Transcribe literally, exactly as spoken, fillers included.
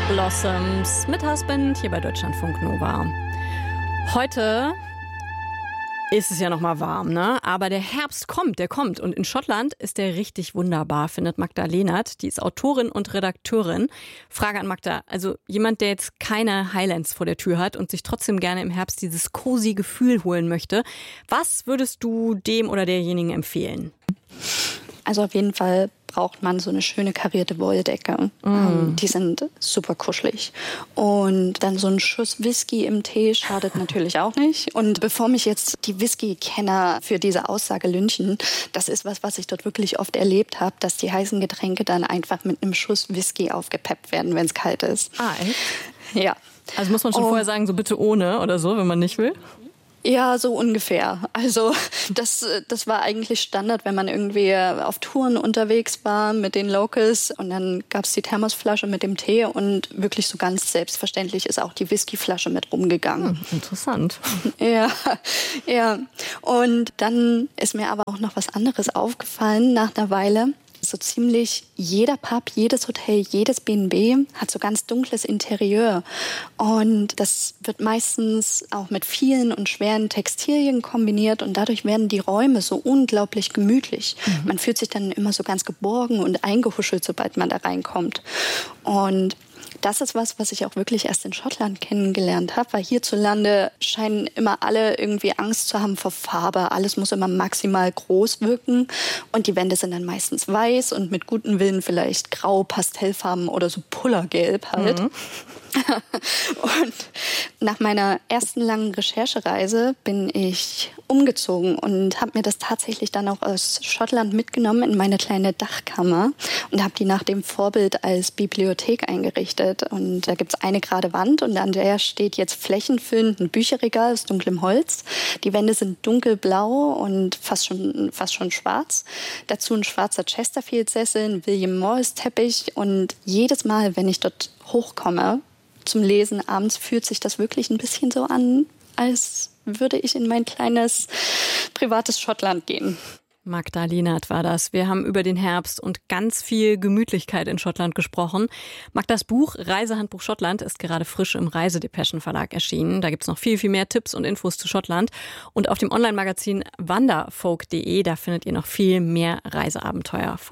Blossoms mit Husband hier bei Deutschlandfunk Nova. Heute ist es ja noch mal warm, ne? Aber der Herbst kommt, der kommt. Und in Schottland ist der richtig wunderbar, findet Magda Lehnert. Die ist Autorin und Redakteurin. Frage an Magda, also jemand, der jetzt keine Highlands vor der Tür hat und sich trotzdem gerne im Herbst dieses cozy Gefühl holen möchte, was würdest du dem oder derjenigen empfehlen? Also auf jeden Fall braucht man so eine schöne karierte Wolldecke. Mm. Die sind super kuschelig. Und dann so ein Schuss Whisky im Tee schadet natürlich auch nicht. Und bevor mich jetzt die Whisky-Kenner für diese Aussage lynchen, das ist was, was ich dort wirklich oft erlebt habe, dass die heißen Getränke dann einfach mit einem Schuss Whisky aufgepeppt werden, wenn es kalt ist. Ah, echt? Ja. Also muss man schon oh. vorher sagen, so bitte ohne oder so, wenn man nicht will? Ja, so ungefähr. Also das, das war eigentlich Standard, wenn man irgendwie auf Touren unterwegs war mit den Locals und dann gab's die Thermosflasche mit dem Tee und wirklich so ganz selbstverständlich ist auch die Whiskyflasche mit rumgegangen. Hm, interessant. Ja, ja. Und dann ist mir aber auch noch was anderes aufgefallen nach einer Weile. So ziemlich jeder Pub, jedes Hotel, jedes B und B hat so ganz dunkles Interieur. Und das wird meistens auch mit vielen und schweren Textilien kombiniert und dadurch werden die Räume so unglaublich gemütlich. Mhm. Man fühlt sich dann immer so ganz geborgen und eingehuschelt, sobald man da reinkommt. Und das ist was, was ich auch wirklich erst in Schottland kennengelernt habe, weil hierzulande scheinen immer alle irgendwie Angst zu haben vor Farbe. Alles muss immer maximal groß wirken und die Wände sind dann meistens weiß und mit gutem Willen vielleicht grau, Pastellfarben oder so Pullergelb halt. Mhm. Und nach meiner ersten langen Recherchereise bin ich umgezogen und habe mir das tatsächlich dann auch aus Schottland mitgenommen in meine kleine Dachkammer und habe die nach dem Vorbild als Bibliothek eingerichtet. Und da gibt's eine gerade Wand und an der steht jetzt flächenfüllend ein Bücherregal aus dunklem Holz. Die Wände sind dunkelblau und fast schon, fast schon schwarz. Dazu ein schwarzer Chesterfield-Sessel, ein William Morris-Teppich und jedes Mal, wenn ich dort hochkomme, zum Lesen abends fühlt sich das wirklich ein bisschen so an, als würde ich in mein kleines privates Schottland gehen. Magda Lehnert war das. Wir haben über den Herbst und ganz viel Gemütlichkeit in Schottland gesprochen. Magdas Buch Reisehandbuch Schottland ist gerade frisch im Reisedepeschen Verlag erschienen. Da gibt's noch viel, viel mehr Tipps und Infos zu Schottland. Und auf dem Online-Magazin wanderfolk punkt de, da findet ihr noch viel mehr Reiseabenteuer.